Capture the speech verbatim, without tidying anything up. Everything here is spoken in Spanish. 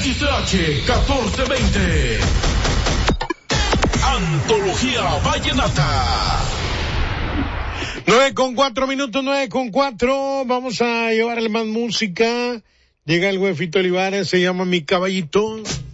X H catorce veinte. Antología Vallenata. Nueve con cuatro minutos, nueve con cuatro. Vamos a llevarle más música. Llega el Huefito Olivares, se llama Mi Caballito.